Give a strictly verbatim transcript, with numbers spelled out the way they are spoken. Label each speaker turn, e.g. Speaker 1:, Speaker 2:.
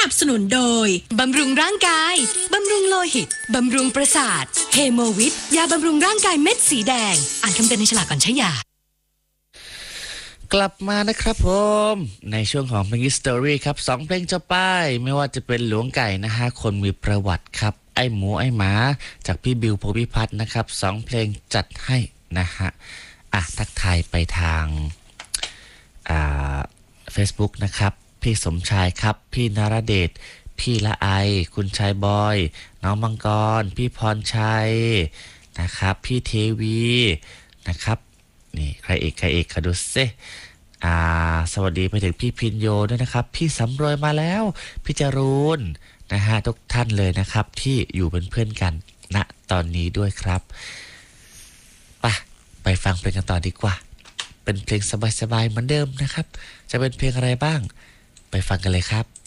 Speaker 1: นับสนุนโดยบำรุงร่างกายบำรุงโลหิตบำรุงประสาทเฮโมวิทยาบำรุงร่างกายเม็ดสีแดงอ่านคำเตือนในฉลากก่อนใช้ยาก
Speaker 2: ลับมานะครับผมในช่วงของเพลง History ครับสองเพลงจะป้ายไม่ว่าจะเป็นหลวงไก่นะฮะคนมีประวัติครับไอ้หมูไอ้หมาจากพี่บิวโพธิพัฒน์นะครับสองเพลงจัดให้นะฮะอ่ะทักทายไปทางอ่า Facebook นะครับพี่สมชายครับพี่นรเดชพี่ละไอคุณชายบอยน้องมังกรพี่พรชัยนะครับพี่เทวีนะครับนี่ใครเอกใครเอกขอดูซิอ่าสวัสดีไปถึงพี่พินโยด้วยนะครับพี่สำรวยมาแล้วพี่จรูนนะฮะทุกท่านเลยนะครับที่อยู่เป็นเพื่อนกันณตอนนี้ด้วยครับไปไปฟังเพลงกันต่อดีกว่าเป็นเพลงสบายๆเหมือนเดิมนะครับจะเป็นเพลงอะไรบ้างไปฟังกันเลยครับ